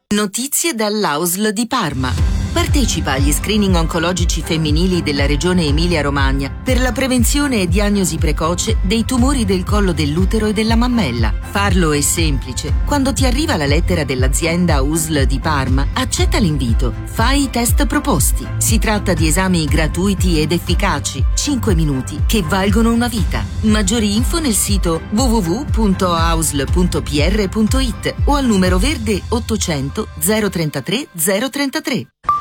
Notizie dall'AUSL di Parma. Partecipa agli screening oncologici femminili della regione Emilia-Romagna per la prevenzione e diagnosi precoce dei tumori del collo dell'utero e della mammella. Farlo è semplice. Quando ti arriva la lettera dell'azienda AUSL di Parma, accetta l'invito. Fai i test proposti. Si tratta di esami gratuiti ed efficaci, 5 minuti, che valgono una vita. Maggiori info nel sito www.ausl.pr.it o al numero verde 800 033 033.